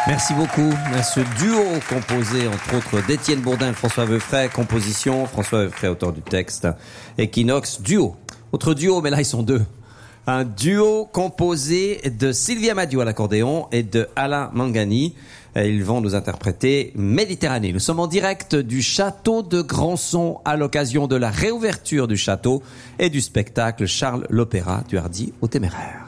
Merci beaucoup à ce duo composé entre autres d'Étienne Bourdin et François Veufray, composition, François Veufray auteur du texte, Equinox, duo. Autre duo, mais là ils sont deux. Un duo composé de Sylvia Madiou à l'accordéon et de Alain Mangani. Ils vont nous interpréter Méditerranée. Nous sommes en direct du château de Grandson à l'occasion de la réouverture du château et du spectacle Charles l'Opéra du Hardy au Téméraire.